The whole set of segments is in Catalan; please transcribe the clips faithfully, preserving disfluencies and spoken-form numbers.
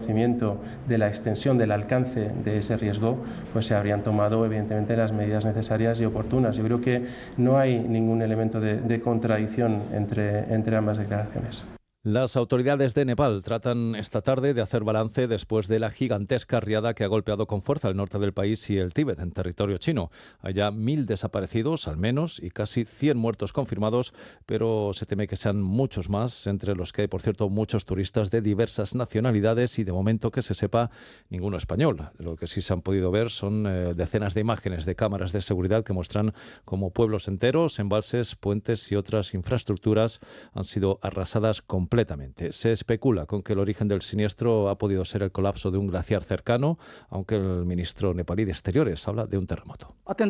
conocimiento de la extensión, del alcance de ese riesgo, pues se habrían tomado evidentemente las medidas necesarias y oportunas. Yo creo que no hay ningún elemento de, de contradicción entre, entre ambas declaraciones. Las autoridades de Nepal tratan esta tarde de hacer balance después de la gigantesca riada que ha golpeado con fuerza el norte del país y el Tíbet, en territorio chino. Hay ya mil desaparecidos, al menos, y casi cien muertos confirmados, pero se teme que sean muchos más, entre los que hay, por cierto, muchos turistas de diversas nacionalidades y, de momento que se sepa, ninguno español. Lo que sí se han podido ver son eh, decenas de imágenes de cámaras de seguridad que muestran cómo pueblos enteros, embalses, puentes y otras infraestructuras han sido arrasadas completamente. Completamente. Se especula con que el origen del siniestro ha podido ser el colapso de un glaciar cercano, aunque el ministro nepalí de Exteriores habla de un terremoto.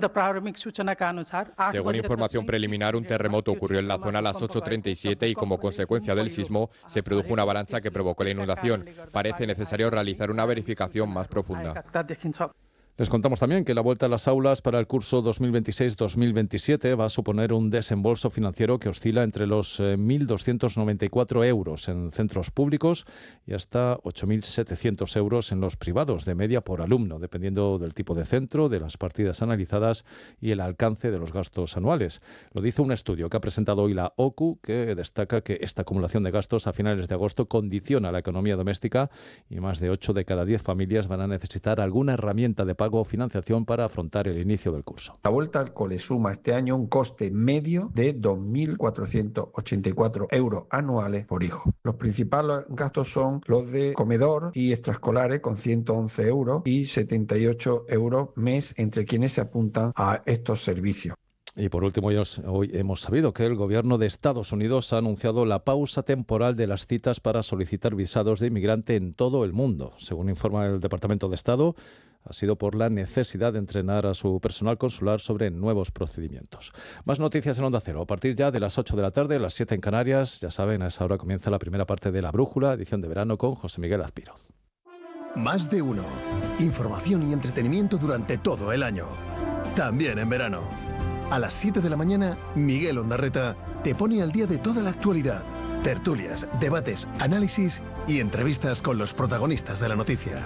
Según información preliminar, un terremoto ocurrió en la zona a las ocho treinta y siete y como consecuencia del sismo se produjo una avalancha que provocó la inundación. Parece necesario realizar una verificación más profunda. Les contamos también que la vuelta a las aulas para el curso dos mil veintiséis dos mil veintisiete va a suponer un desembolso financiero que oscila entre los eh, mil doscientos noventa y cuatro euros en centros públicos y hasta ocho mil setecientos euros en los privados, de media por alumno, dependiendo del tipo de centro, de las partidas analizadas y el alcance de los gastos anuales. Lo dice un estudio que ha presentado hoy la O C U, que destaca que esta acumulación de gastos a finales de agosto condiciona la economía doméstica y más de ocho de cada diez familias van a necesitar alguna herramienta de pago o financiación para afrontar el inicio del curso. La vuelta al cole suma este año un coste medio de dos mil cuatrocientos ochenta y cuatro euros anuales por hijo. Los principales gastos son los de comedor y extraescolares con ciento once euros y setenta y ocho euros mes entre quienes se apuntan a estos servicios. Y por último, hoy hemos sabido que el gobierno de Estados Unidos ha anunciado la pausa temporal de las citas para solicitar visados de inmigrante en todo el mundo. Según informa el Departamento de Estado, ha sido por la necesidad de entrenar a su personal consular sobre nuevos procedimientos. Más noticias en Onda Cero. A partir ya de las ocho de la tarde, las siete en Canarias. Ya saben, a esa hora comienza la primera parte de La Brújula, edición de verano con José Miguel Azpiroz. Más de uno. Información y entretenimiento durante todo el año. También en verano. A las siete de la mañana, Miguel Ondarreta te pone al día de toda la actualidad. Tertulias, debates, análisis y entrevistas con los protagonistas de la noticia.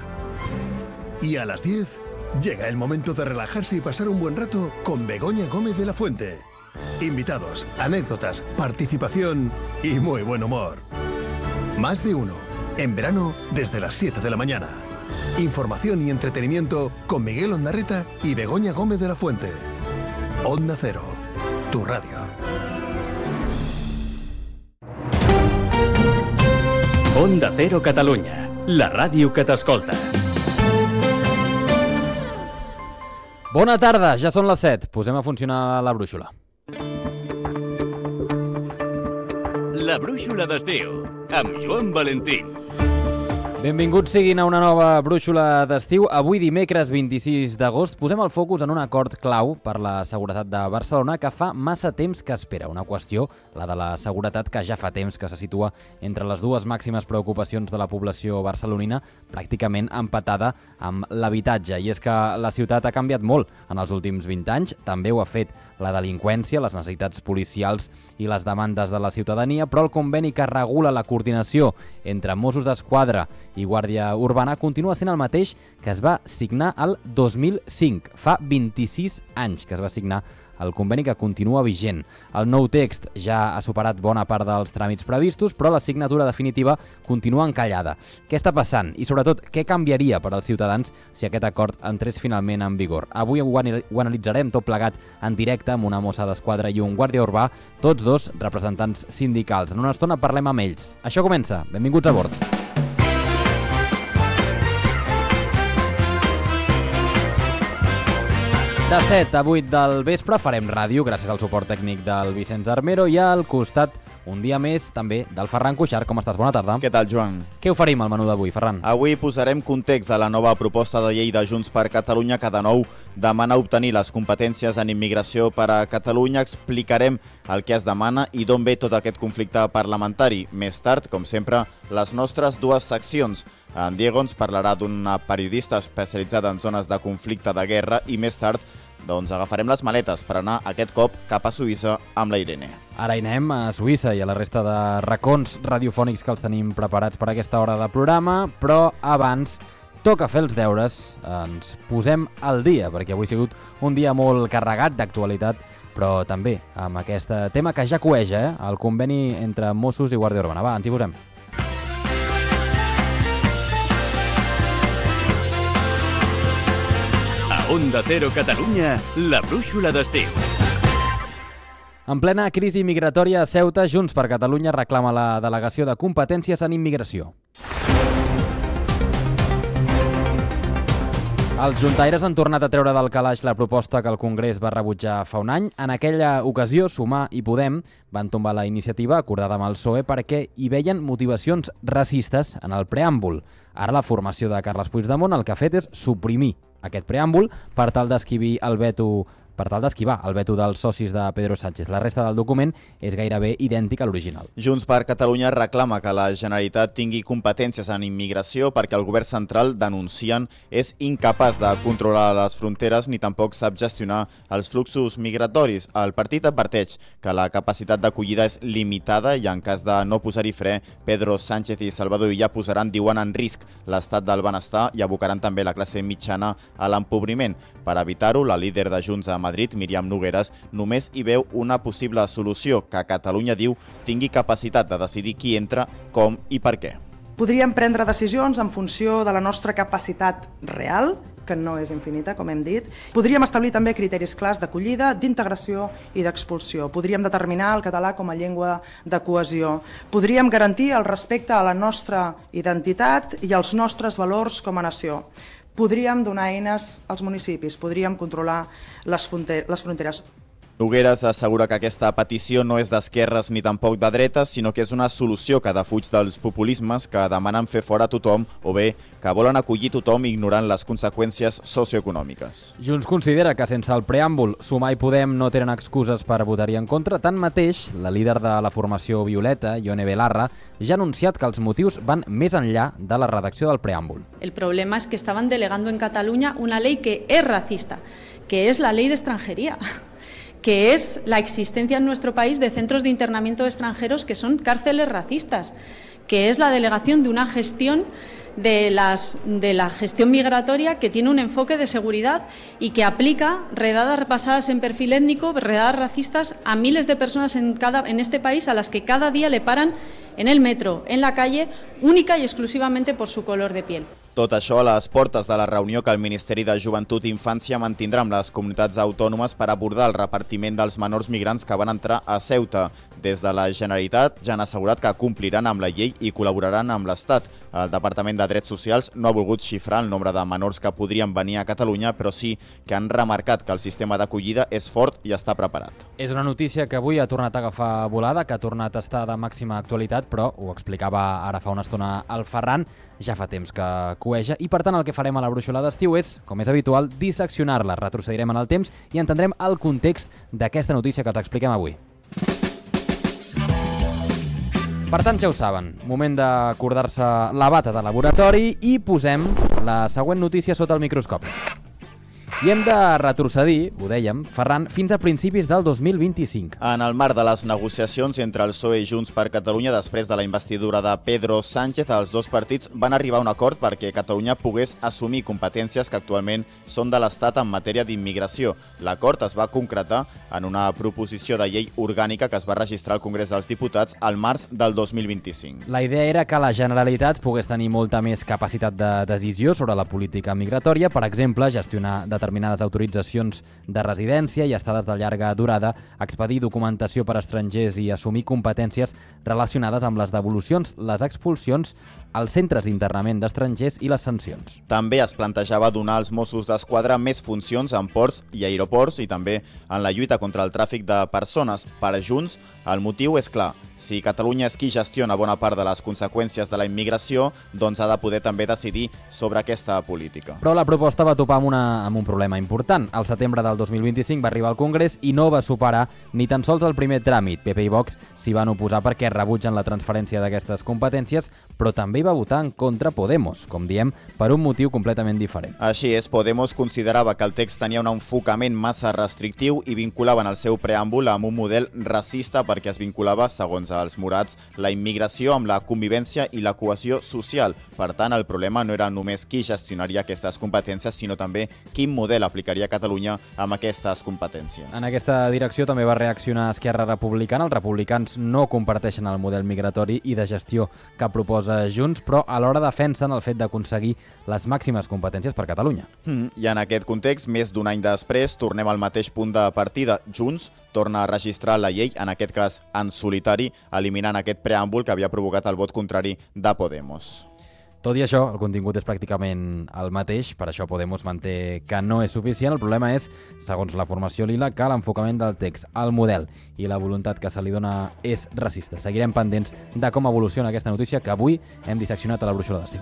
Y a las diez, llega el momento de relajarse y pasar un buen rato con Begoña Gómez de la Fuente. Invitados, anécdotas, participación y muy buen humor. Más de uno. En verano, desde las siete de la mañana. Información y entretenimiento con Miguel Ondarreta y Begoña Gómez de la Fuente. Onda Cero, tu radio. Onda Cero Catalunya, la ràdio que t'escolta. Bona tarda, ja són les set. Posem a funcionar la brúixola. La brúixola d'estiu, amb Joan Valentín. Benvinguts siguin a una nova brúixola d'estiu. Avui, dimecres vint-i-sis d'agost, posem el focus en un acord clau per la seguretat de Barcelona que fa massa temps que espera. Una qüestió, la de la seguretat, que ja fa temps que se situa entre les dues màximes preocupacions de la població barcelonina, pràcticament empatada amb l'habitatge. I és que la ciutat ha canviat molt en els últims vint anys. També ho ha fet la delinqüència, les necessitats policials i les demandes de la ciutadania, però el conveni que regula la coordinació entre Mossos d'Esquadra i Guàrdia Urbana continua sent el mateix que es va signar el dos mil cinc. Fa vint-i-sis anys que es va signar el conveni, que continua vigent. El nou text ja ha superat bona part dels tràmits previstos, però la signatura definitiva continua encallada. Què està passant? I sobretot, què canviaria per als ciutadans si aquest acord entrés finalment en vigor? Avui ho analitzarem tot plegat en directe amb una mossa d'esquadra i un guàrdia urbà, tots dos representants sindicals. En una estona parlem amb ells. Això comença. Benvinguts a bord. De set a vuit del vespre farem ràdio gràcies al suport tècnic del Vicenç Armero i al costat, un dia més, també del Ferran Cuixart. Com estàs? Bona tarda. Què tal, Joan? Què oferim al menú d'avui, Ferran? Avui posarem context a la nova proposta de llei de Junts per Catalunya que de nou demana obtenir les competències en immigració per a Catalunya. Explicarem el que es demana i d'on ve tot aquest conflicte parlamentari. Més tard, com sempre, les nostres dues seccions. En Diego ens parlarà d'una periodista especialitzada en zones de conflicte de guerra i més tard Doncs agafarem les maletes per anar aquest cop cap a Suïssa amb la Irene. Ara hi anem a Suïssa i a la resta de racons radiofònics que els tenim preparats per aquesta hora de programa, però abans toca fer els deures, ens posem al dia, perquè avui ha sigut un dia molt carregat d'actualitat, però també amb aquest tema que ja cueja, eh? El conveni entre Mossos i Guàrdia Urbana. Va, ens hi posem. A Onda Cero Catalunya, la brúixola d'estiu. En plena crisi migratòria a Ceuta, Junts per Catalunya reclama la delegació de competències en immigració. Els juntaires han tornat a treure del calaix la proposta que el Congrés va rebutjar fa un any. En aquella ocasió, Sumar i Podem van tombar la iniciativa acordada amb el P S O E perquè hi veien motivacions racistes en el preàmbul. Ara la formació de Carles Puigdemont el que ha fet és suprimir aquest preàmbul per tal d'esquivar el veto per tal d'esquivar el veto dels socis de Pedro Sánchez. La resta del document és gairebé idèntic a l'original. Junts per Catalunya reclama que la Generalitat tingui competències en immigració perquè el govern central, denuncien, és incapaç de controlar les fronteres ni tampoc sap gestionar els fluxos migratoris. El partit adverteix que la capacitat d'acollida és limitada i en cas de no posar-hi fre, Pedro Sánchez i Salvador Illa posaran, diuen, en risc l'estat del benestar i abocaran també la classe mitjana a l'empobriment. Per evitar-ho, la líder de Junts a Madrid, Míriam Nogueras, només hi veu una possible solució, que Catalunya, diu, tingui capacitat de decidir qui entra, com i per què. Podríem prendre decisions en funció de la nostra capacitat real, que no és infinita, com hem dit. Podríem establir també criteris clars d'acollida, d'integració i d'expulsió. Podríem determinar el català com a llengua de cohesió. Podríem garantir el respecte a la nostra identitat i als nostres valors com a nació. Podríem donar eines als municipis, podríem controlar les fronteres. Nogueras assegura que aquesta petició no és d'esquerres ni tampoc de dretes, sinó que és una solució que defuig dels populismes que demanen fer fora tothom o bé que volen acollir tothom ignorant les conseqüències socioeconòmiques. Junts considera que sense el preàmbul Sumar i Podem no tenen excuses per votar-hi en contra. Tanmateix, la líder de la formació Violeta, Ione Belarra, ja ha anunciat que els motius van més enllà de la redacció del preàmbul. El problema es que estaban delegando en Cataluña una ley que es racista, que es la ley de extranjería, que es la existencia en nuestro país de centros de internamiento de extranjeros que son cárceles racistas, que es la delegación de una gestión de, las, de la gestión migratoria que tiene un enfoque de seguridad y que aplica redadas basadas en perfil étnico, redadas racistas a miles de personas en, cada, en este país a las que cada día le paran en el metro, en la calle, única y exclusivamente por su color de piel. Tot això a les portes de la reunió que el Ministeri de Joventut i Infància mantindrà amb les comunitats autònomes per abordar el repartiment dels menors migrants que van entrar a Ceuta. Des de la Generalitat ja han assegurat que compliran amb la llei i col·laboraran amb l'Estat. El Departament de Drets Socials no ha volgut xifrar el nombre de menors que podrien venir a Catalunya, però sí que han remarcat que el sistema d'acollida és fort i està preparat. És una notícia que avui ha tornat a agafar volada, que ha tornat a estar de màxima actualitat, però ho explicava ara fa una estona el Ferran, ja fa temps que cueja, i per tant el que farem a la brúixola d'estiu és, com és habitual, disseccionar-la. Retrocedirem en el temps i entendrem el context d'aquesta notícia que els expliquem avui. Per tant, ja ho saben, moment d'acordar-se la bata de laboratori i posem la següent notícia sota el microscopi. I hem de retrocedir, ho dèiem, Ferran, fins a principis del dos mil vint-i-cinc. En el marc de les negociacions entre el P S O E i Junts per Catalunya després de la investidura de Pedro Sánchez, els dos partits van arribar a un acord perquè Catalunya pogués assumir competències que actualment són de l'Estat en matèria d'immigració. L'acord es va concretar en una proposició de llei orgànica que es va registrar al Congrés dels Diputats al març del dos mil vint-i-cinc. La idea era que la Generalitat pogués tenir molta més capacitat de decisió sobre la política migratòria, per exemple, gestionar determinades autoritzacions de residència i estades de llarga durada, expedir documentació per a estrangers i assumir competències relacionades amb les devolucions, les expulsions, els centres d'internament d'estrangers i les sancions. També es plantejava donar als Mossos d'Esquadra més funcions en ports i aeroports i també en la lluita contra el tràfic de persones. Per a Junts, el motiu és clar. Si Catalunya és qui gestiona bona part de les conseqüències de la immigració, doncs ha de poder també decidir sobre aquesta política. Però la proposta va topar amb, una, amb un problema important. Al setembre del dos mil vint-i-cinc va arribar al Congrés i no va superar ni tan sols el primer tràmit. P P i Vox s'hi van oposar perquè rebutgen la transferència d'aquestes competències però també hi va votar en contra Podemos, com diem, per un motiu completament diferent. Així és, Podemos considerava que el text tenia un enfocament massa restrictiu i vinculaven el seu preàmbul amb un model racista perquè es vinculava, segons els morats, la immigració amb la convivència i la cohesió social. Per tant, el problema no era només qui gestionaria aquestes competències, sinó també quin model aplicaria Catalunya amb aquestes competències. En aquesta direcció també va reaccionar Esquerra Republicana. Els republicans no comparteixen el model migratori i de gestió que proposa Junts, però alhora defensen el fet d'aconseguir les màximes competències per Catalunya. Mm, I en aquest context, més d'un any després, tornem al mateix punt de partida. Junts torna a registrar la llei, en aquest cas en solitari, eliminant aquest preàmbul que havia provocat el vot contrari de Podemos. Tot i això, el contingut és pràcticament el mateix, per això Podemos manté que no és suficient. El problema és, segons la formació Lila, que l'enfocament del text, el model i la voluntat que se li dona és racista. Seguirem pendents de com evoluciona aquesta notícia que avui hem disseccionat a la brúixola d'estiu.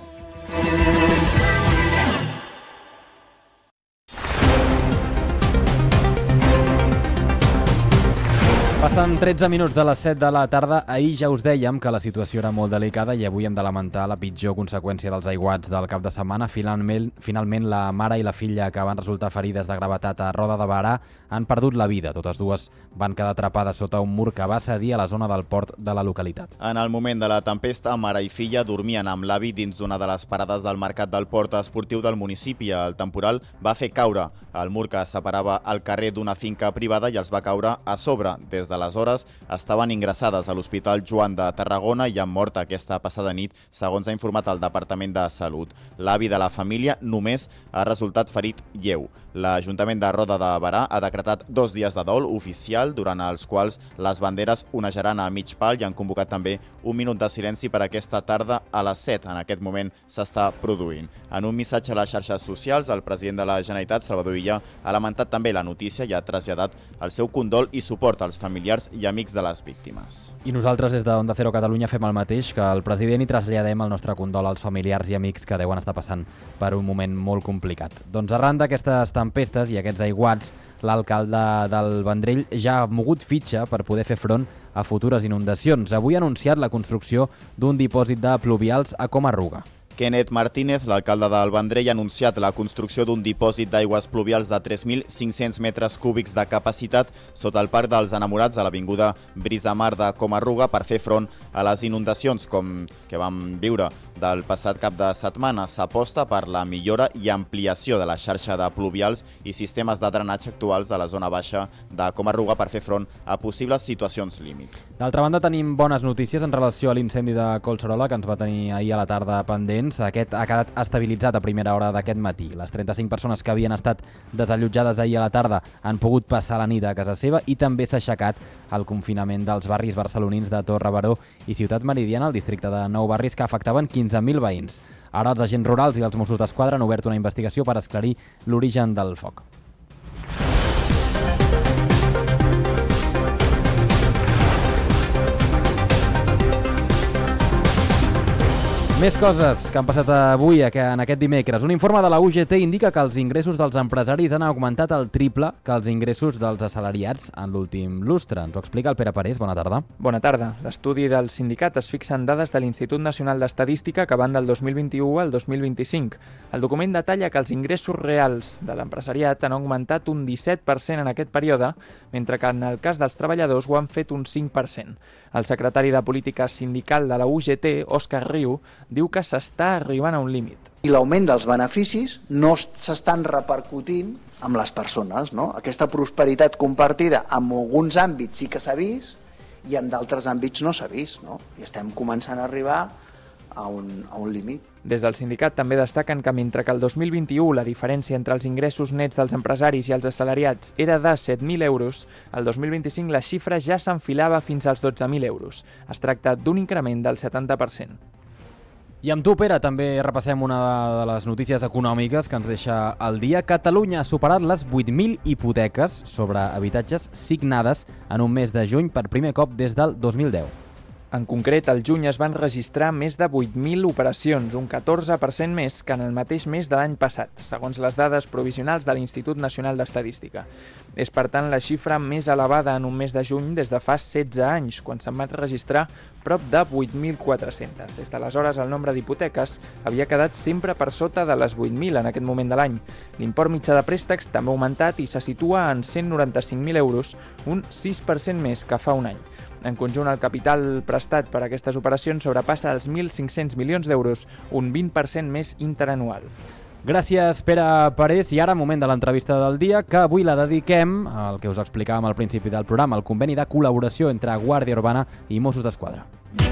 Passen tretze minuts de les set de la tarda. Ahir ja us dèiem que la situació era molt delicada i avui hem de lamentar la pitjor conseqüència dels aiguats del cap de setmana. Finalment, finalment la mare i la filla que van resultar ferides de gravetat a Roda de Berà han perdut la vida. Totes dues van quedar atrapades sota un mur que va cedir a la zona del port de la localitat. En el moment de la tempesta, mare i filla dormien amb l'avi dins d'una de les parades del mercat del port esportiu del municipi. El temporal va fer caure el mur que separava el carrer d'una finca privada i els va caure a sobre. Des d'aleshores estaven ingressades a l'Hospital Joan de Tarragona i han mort aquesta passada nit, segons ha informat el Departament de Salut. L'avi de la família només ha resultat ferit lleu. L'Ajuntament de Roda de Berà ha decretat dos dies de dol oficial, durant els quals les banderes onejaran a mig pal i han convocat també un minut de silenci per aquesta tarda a les set. En aquest moment s'està produint. En un missatge a les xarxes socials, el president de la Generalitat, Salvador Illa, ha lamentat també la notícia i ha traslladat el seu condol i suport als familiars i amics de les víctimes. I nosaltres, des de Onda Cero Catalunya, fem el mateix que el president i traslladem el nostre condol als familiars i amics que deuen estar passant per un moment molt complicat. Doncs arran d'aquestes tempestes i aquests aiguats, l'alcalde del Vendrell ja ha mogut fitxa per poder fer front a futures inundacions. Avui ha anunciat la construcció d'un dipòsit de pluvials a Coma-ruga. Kenneth Martínez, l'alcalde del Vendrell, ha anunciat la construcció d'un dipòsit d'aigües pluvials de tres mil cinc-cents metres cúbics de capacitat sota el Parc dels Enamorats a l'avinguda Brisamar de Coma-ruga per fer front a les inundacions com que vam viure del passat cap de setmana. S'aposta per la millora i ampliació de la xarxa de pluvials i sistemes de drenatge actuals a la zona baixa de Coma-ruga per fer front a possibles situacions límit. D'altra banda, tenim bones notícies en relació a l'incendi de Collserola que ens va tenir ahir a la tarda pendent. Aquest ha quedat estabilitzat a primera hora d'aquest matí. Les trenta-cinc persones que havien estat desallotjades ahir a la tarda han pogut passar la nit a casa seva i també s'ha aixecat el confinament dels barris barcelonins de Torre Baró i Ciutat Meridiana, al districte de Nou Barris, que afectaven quinze mil veïns. Ara els agents rurals i els Mossos d'Esquadra han obert una investigació per esclarir l'origen del foc. Més coses que han passat avui, en aquest dimecres. Un informe de la U G T indica que els ingressos dels empresaris han augmentat el triple que els ingressos dels assalariats en l'últim lustre. Ens ho explica el Pere Parés. Bona tarda. Bona tarda. L'estudi del sindicat es fixa en dades de l'Institut Nacional d'Estadística que van del dos mil vint-i-u al dos mil vint-i-cinc. El document detalla que els ingressos reals de l'empresariat han augmentat un disset per cent en aquest període, mentre que en el cas dels treballadors ho han fet un cinc per cent. El secretari de Política Sindical de la U G T, Òscar Riu, diu que s'està arribant a un límit. I l'augment dels beneficis no s'estan repercutint amb les persones, no? Aquesta prosperitat compartida en alguns àmbits sí que s'ha vist i en d'altres àmbits no s'ha vist, no? I estem començant a arribar a un, a un límit. Des del sindicat també destaquen que mentre que el dos mil vint-i-u la diferència entre els ingressos nets dels empresaris i els assalariats era de set mil euros, el dos mil vint-i-cinc la xifra ja s'enfilava fins als dotze mil euros. Es tracta d'un increment del setanta per cent. I amb tu, Pere, també repassem una de les notícies econòmiques que ens deixa el dia. Catalunya ha superat les vuit mil hipoteques sobre habitatges signades en un mes de juny per primer cop des del dos mil deu. En concret, al juny es van registrar més de vuit mil operacions, un catorze per cent més que en el mateix mes de l'any passat, segons les dades provisionals de l'Institut Nacional d'Estadística. És, per tant, la xifra més elevada en un mes de juny des de fa setze anys, quan se'n van registrar prop de vuit mil quatre-cents. Des d'aleshores, el nombre d'hipoteques havia quedat sempre per sota de les vuit mil en aquest moment de l'any. L'import mitjà de préstecs també ha augmentat i se situa en cent noranta-cinc mil euros, un sis per cent més que fa un any. En conjunt, el capital prestat per a aquestes operacions sobrepassa els mil cinc-cents milions d'euros, un vint per cent més interanual. Gràcies, Pere Parés. I ara, moment de l'entrevista del dia, que avui la dediquem al que us explicàvem al principi del programa, el conveni de col·laboració entre Guàrdia Urbana i Mossos d'Esquadra.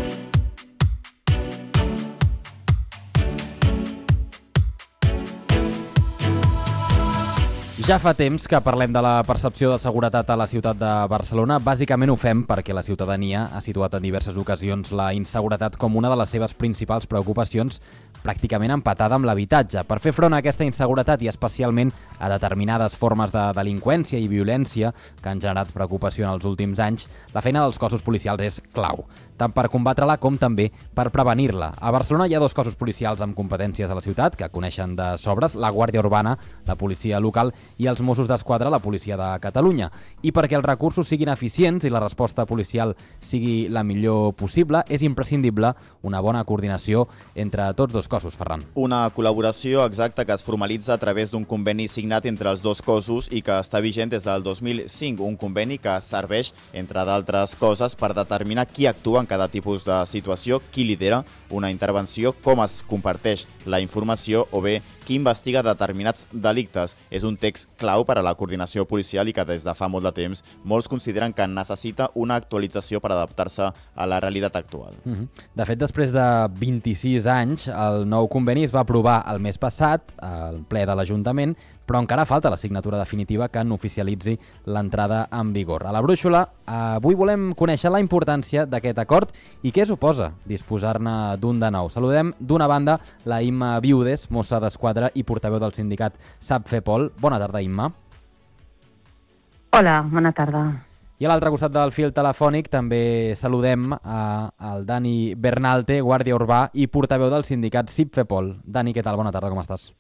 Ja fa temps que parlem de la percepció de seguretat a la ciutat de Barcelona. Bàsicament ho fem perquè la ciutadania ha situat en diverses ocasions la inseguretat com una de les seves principals preocupacions, pràcticament empatada amb l'habitatge. Per fer front a aquesta inseguretat i especialment a determinades formes de delinqüència i violència que han generat preocupació en els últims anys, la feina dels cossos policials és clau, tant per combatre-la com també per prevenir-la. A Barcelona hi ha dos cossos policials amb competències a la ciutat que coneixen de sobres, la Guàrdia Urbana, la policia local, i els Mossos d'Esquadra, la policia de Catalunya. I perquè els recursos siguin eficients i la resposta policial sigui la millor possible, és imprescindible una bona coordinació entre tots dos cossos, Ferran. Una col·laboració exacta que es formalitza a través d'un conveni signat entre els dos cossos i que està vigent des del dos mil cinc, un conveni que serveix, entre d'altres coses, per determinar qui actua en cada tipus de situació, qui lidera una intervenció, com es comparteix la informació o bé qui investiga determinats delictes. És un text clau per a la coordinació policial i que des de fa molt de temps molts consideren que necessita una actualització per adaptar-se a la realitat actual. Mm-hmm. De fet, després de vint-i-sis anys, el nou conveni es va aprovar el mes passat al ple de l'Ajuntament, però encara falta la signatura definitiva que n'oficialitzi l'entrada en vigor. A la Brúixola, avui volem conèixer la importància d'aquest acord i què suposa disposar-ne d'un de nou. Saludem d'una banda la Imma Viudes, mossa d'Esquadra i portaveu del sindicat SAPFEPOL. Bona tarda, Imma. Hola, bona tarda. I a l'altre costat del fil telefònic també saludem al Dani Bernalte, guàrdia urbà i portaveu del sindicat SIPFEPOL. Dani, què tal? Bona tarda, com estàs?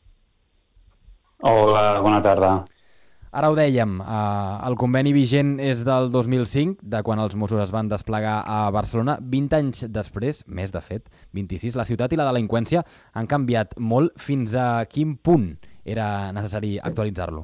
Hola, bona tarda. Ara ho dèiem, eh, el conveni vigent és del dos mil cinc, de quan els Mossos es van desplegar a Barcelona. vint anys després, més de fet, vint-i-sis, la ciutat i la delinqüència han canviat molt. Fins a quin punt era necessari actualitzar-lo?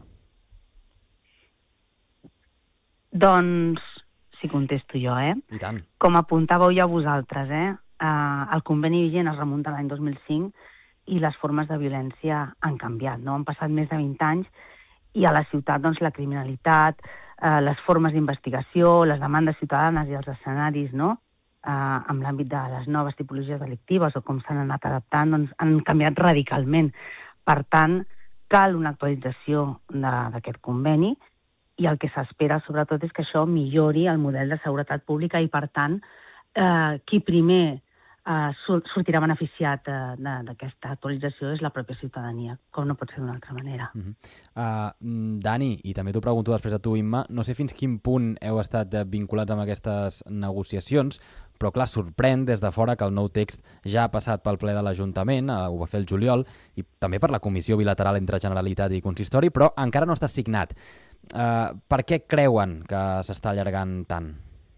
Doncs, si contesto jo, eh? I tant. Com apuntàveu ja vosaltres, eh? eh el conveni vigent es remunta a l'any dos mil cinc i les formes de violència han canviat, no? Han passat més de vint anys i a la ciutat, doncs, la criminalitat, eh, les formes d'investigació, les demandes ciutadanes i els escenaris, no?, eh, amb l'àmbit de les noves tipologies delictives o com s'han anat adaptant, doncs, han canviat radicalment. Per tant, cal una actualització d'aquest conveni i el que s'espera, sobretot, és que això millori el model de seguretat pública i, per tant, eh, qui primer Uh, sortirà beneficiat uh, d'aquesta actualització és la pròpia ciutadania, com no pot ser d'una altra manera. Uh-huh. uh, Dani, i també t'ho pregunto després a tu, Imma, no sé fins quin punt heu estat vinculats amb aquestes negociacions, però clar, sorprèn des de fora que el nou text ja ha passat pel ple de l'Ajuntament, uh, ho va fer el juliol, i també per la comissió bilateral entre Generalitat i Consistori, però encara no està signat. Uh, per què creuen que s'està allargant tant?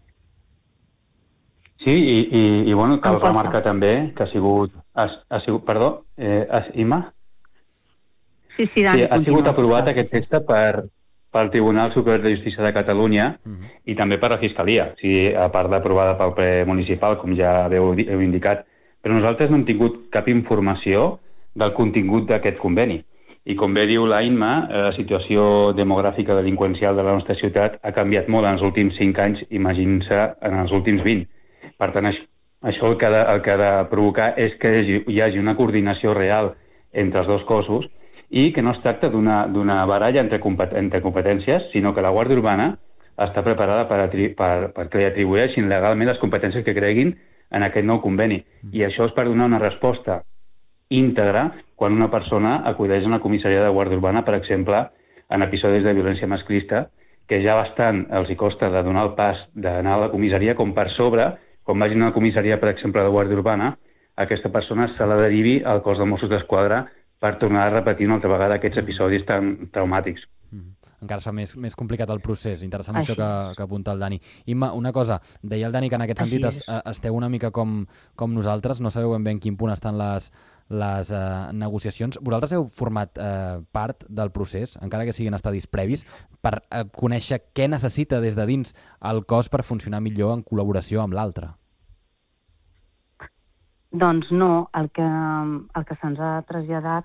Sí, i, i, i bueno, cal remarcar també que ha sigut... Ha, ha sigut perdó, eh, Imma? Sí, sí, Dani, sí, ha sigut aprovat aquest text per, pel Tribunal Superior de Justícia de Catalunya uh-huh. i també per la Fiscalia, o sigui, a part d'aprovada pel ple municipal, com ja heu, heu indicat. Però nosaltres no hem tingut cap informació del contingut d'aquest conveni. I com bé diu la Imma, la situació demogràfica delinqüencial de la nostra ciutat ha canviat molt en els últims cinc anys, imaginin-se en els últims vint. Per tant, això, això el, que ha de, el que ha de provocar és que hi hagi, hi hagi una coordinació real entre els dos cossos i que no es tracta d'una baralla entre, compet entre competències, sinó que la Guàrdia Urbana està preparada per, per, per que li atribueixin legalment les competències que creguin en aquest nou conveni. I això és per donar una resposta íntegra quan una persona acudeix a una comissaria de Guàrdia Urbana, per exemple, en episodis de violència masclista, que ja bastant els hi costa de donar el pas d'anar a la comissaria com per sobre quan vagin a la comissaria, per exemple, de Guàrdia Urbana, aquesta persona se la derivi al cos de Mossos d'Esquadra per tornar a repetir una altra vegada aquests episodis tan traumàtics. Encara es fa més, més complicat el procés. Interessant Així això que, que apunta el Dani. Imma, una cosa, deia el Dani que en aquest sentit es, esteu una mica com, com nosaltres, no sabeu ben bé en quin punt estan les, les eh, negociacions. Vosaltres heu format eh, part del procés, encara que siguin estadis previs, per eh, conèixer què necessita des de dins el cos per funcionar millor en col·laboració amb l'altre. Doncs no, el que, el que se'ns ha traslladat